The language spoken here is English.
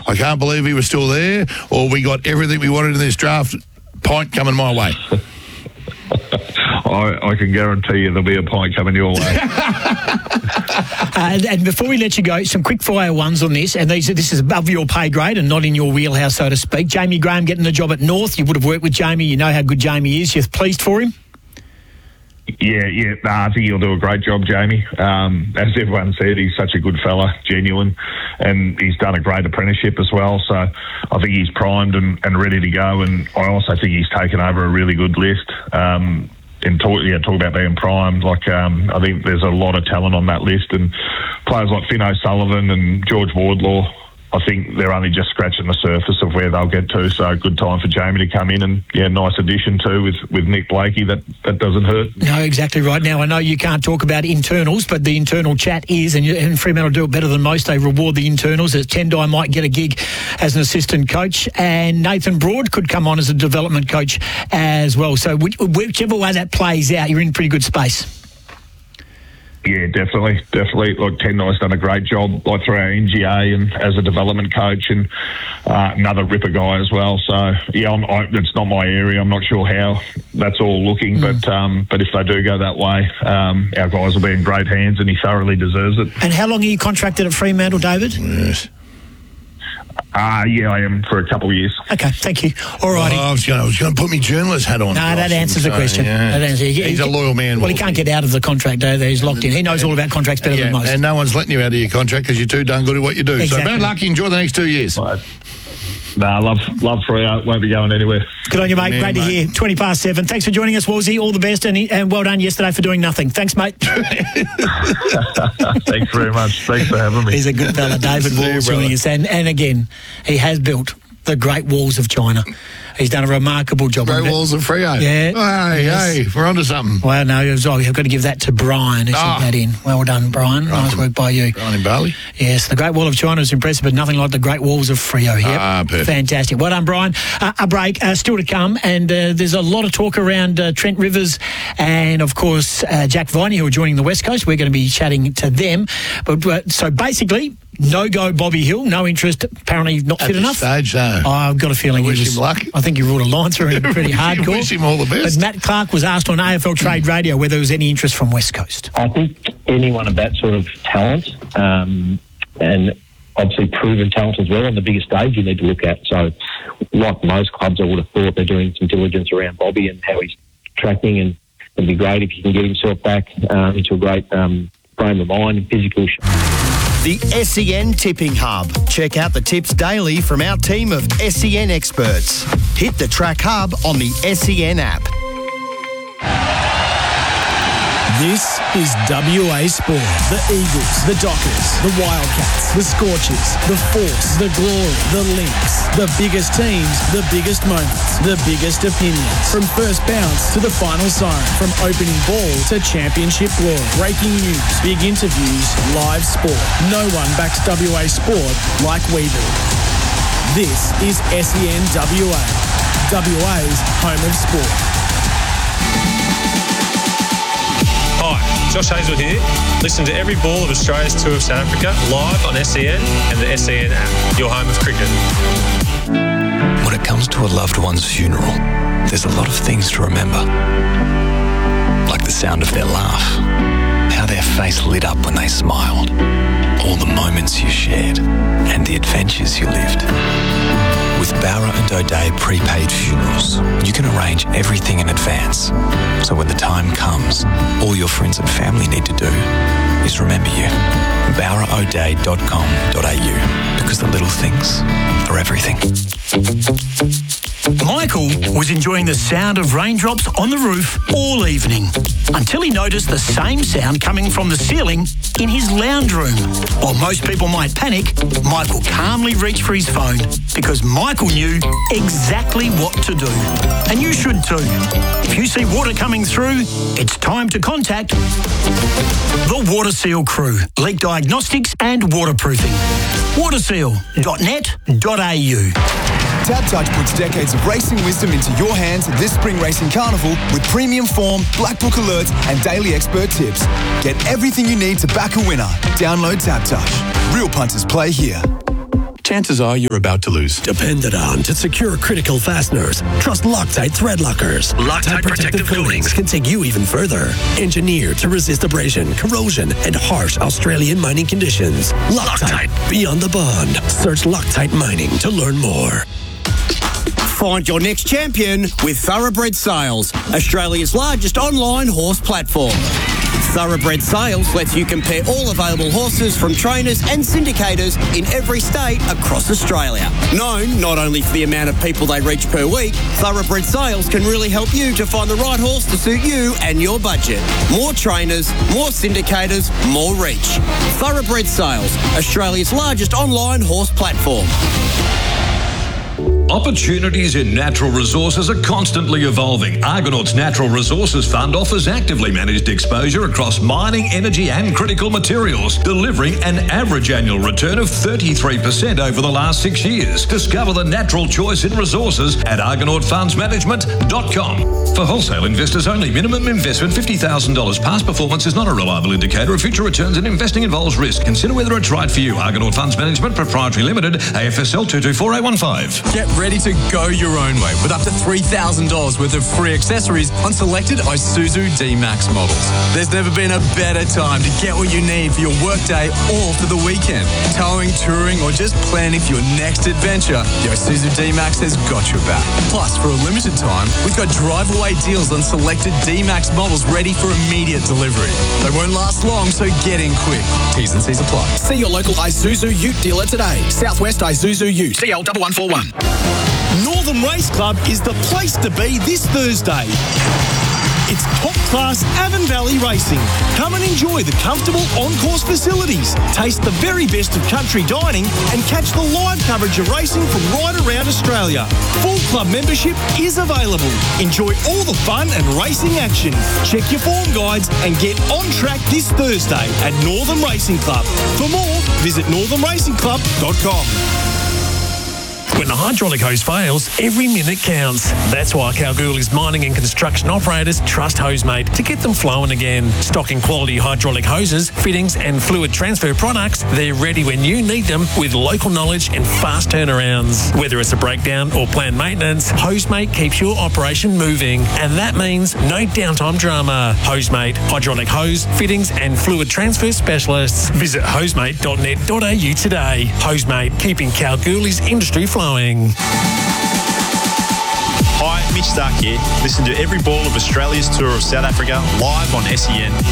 I can't believe he was still there, or we got everything we wanted in this draft. Pint coming my way. I can guarantee you there'll be a pint coming your way. And before we let you go, some quick fire ones on this, and this is above your pay grade and not in your wheelhouse, so to speak. Jamie Graham getting the job at North. You would have worked with Jamie. You know how good Jamie is. You're pleased for him? Yeah. I think he'll do a great job, Jamie. As everyone said, he's such a good fella, genuine, and he's done a great apprenticeship as well. So I think he's primed and ready to go. And I also think he's taken over a really good list. Talk about being primed. I think there's a lot of talent on that list, and players like Finn O'Sullivan and George Wardlaw, I think they're only just scratching the surface of where they'll get to. So good time for Jamie to come in, and nice addition too with Nick Blakey. That doesn't hurt. No, exactly right. Now I know you can't talk about internals, but the internal chat is, and Fremantle do it better than most. They reward the internals. As Tendai might get a gig as an assistant coach, and Nathan Broad could come on as a development coach as well. So whichever way that plays out, you're in pretty good space. Yeah, definitely. Like Tendai's done a great job, through our NGA and as a development coach, and another ripper guy as well. So it's not my area. I'm not sure how that's all looking, but if they do go that way, our guys will be in great hands, and he thoroughly deserves it. And how long are you contracted at Fremantle, David? Yes. I am for a couple of years. Okay, thank you. All righty. I was going to put my journalist hat on. No, that answers the question. Yeah. He's a loyal man. Well, he can't get out of the contract, though. He's locked in. He knows all about contracts better than most. And no one's letting you out of your contract because you're too darn good at what you do. Exactly. So bad luck. Enjoy the next 2 years. Right. I love Freo. Won't be going anywhere. Good on you, mate. Great to hear. 7:20. Thanks for joining us, Woolsey. All the best, and well done yesterday for doing nothing. Thanks, mate. Thanks very much. Thanks for having me. He's a good fella, David Walls, joining us. And again, he has built the Great Walls of China. He's done a remarkable job. Great Walls of Freo. Yeah. Hey, we're onto something. Well, no, I've got to give that to Brian who sent that in. Well done, Brian. Nice work by you. Brian in Bali. Yes, the Great Wall of China is impressive, but nothing like the Great Walls of Freo. Yep. Perfect. Fantastic. Well done, Brian. A break still to come, and there's a lot of talk around Trent Rivers and, of course, Jack Viney, who are joining the West Coast. We're going to be chatting to them. But so basically, no-go Bobby Hill, no interest, apparently not fit enough. Stage, no. I've got a feeling I wish him luck. I think he ruled a line through him pretty hardcore. Wish him all the best. But Matt Clark was asked on AFL Trade Radio whether there was any interest from West Coast. I think anyone of that sort of talent, and obviously proven talent as well on the biggest stage, you need to look at. So, like most clubs, I would have thought they're doing some diligence around Bobby and how he's tracking, and it'd be great if he can get himself back into a great frame of mind and physical. The SEN Tipping Hub. Check out the tips daily from our team of SEN experts. Hit the Track Hub on the SEN app. This is WA Sport. The Eagles, the Dockers, the Wildcats, the Scorchers, the Force, the Glory, the Lynx. The biggest teams, the biggest moments, the biggest opinions. From first bounce to the final siren. From opening ball to championship glory. Breaking news, big interviews, live sport. No one backs WA Sport like we do. This is SEN WA. WA's home of sport. Hi, Josh Hazel here. Listen to every ball of Australia's Tour of South Africa live on SEN and the SEN app, your home of cricket. When it comes to a loved one's funeral, there's a lot of things to remember. Like the sound of their laugh, how their face lit up when they smiled, all the moments you shared, and the adventures you lived. With Bowra and O'Dea Prepaid Funerals, you can arrange everything in advance. So when the time comes, all your friends and family need to do is remember you. BowraO'Dea.com.au, because the little things are everything. Michael was enjoying the sound of raindrops on the roof all evening until he noticed the same sound coming from the ceiling in his lounge room. While most people might panic, Michael calmly reached for his phone because Michael knew exactly what to do. And you should too. If you see water coming through, it's time to contact the Water Seal crew. Leak diagnostics and waterproofing. Waterseal.net.au. TABtouch puts decades of racing wisdom into your hands this spring racing carnival with premium form, black book alerts and daily expert tips. Get everything you need to back a winner. Download TABtouch. Real punters play here. chances are you're about to lose. Depended on to secure critical fasteners. Trust Loctite thread lockers. Loctite protective coatings can take you even further. Engineered to resist abrasion, corrosion, and harsh Australian mining conditions. Loctite, beyond the bond. Search Loctite Mining to learn more. Find your next champion with Thoroughbred Sales, Australia's largest online horse platform. Thoroughbred Sales lets you compare all available horses from trainers and syndicators in every state across Australia. Known not only for the amount of people they reach per week, Thoroughbred Sales can really help you to find the right horse to suit you and your budget. More trainers, more syndicators, more reach. Thoroughbred Sales, Australia's largest online horse platform. Opportunities in natural resources are constantly evolving. Argonaut's Natural Resources Fund offers actively managed exposure across mining, energy and critical materials, delivering an average annual return of 33% over the last 6 years. Discover the natural choice in resources at argonautfundsmanagement.com. For wholesale investors only, minimum investment $50,000. Past performance is not a reliable indicator of future returns, and investing involves risk. Consider whether it's right for you. Argonaut Funds Management Proprietary Limited, AFSL 224A15. Get ready to go your own way with up to $3,000 worth of free accessories on selected Isuzu D-Max models. There's never been a better time to get what you need for your workday or for the weekend. Towing, touring, or just planning for your next adventure, the Isuzu D-Max has got your back. Plus, for a limited time, we've got drive-away deals on selected D-Max models ready for immediate delivery. They won't last long, so get in quick. T's and C's apply. See your local Isuzu Ute dealer today. Southwest Isuzu Ute. CL1141. Northern Race Club is the place to be this Thursday. It's top-class Avon Valley racing. Come and enjoy the comfortable on-course facilities, taste the very best of country dining, and catch the live coverage of racing from right around Australia. Full club membership is available. Enjoy all the fun and racing action. Check your form guides and get on track this Thursday at Northern Racing Club. For more, visit northernracingclub.com. When the hydraulic hose fails, every minute counts. That's why Kalgoorlie's mining and construction operators trust Hosemate to get them flowing again. Stocking quality hydraulic hoses, fittings and fluid transfer products, they're ready when you need them with local knowledge and fast turnarounds. Whether it's a breakdown or planned maintenance, Hosemate keeps your operation moving. And that means no downtime drama. Hosemate, hydraulic hose, fittings and fluid transfer specialists. Visit hosemate.net.au today. Hosemate, keeping Kalgoorlie's industry flowing. Hi, Mitch Stark here. Listen to every ball of Australia's tour of South Africa live on SEN.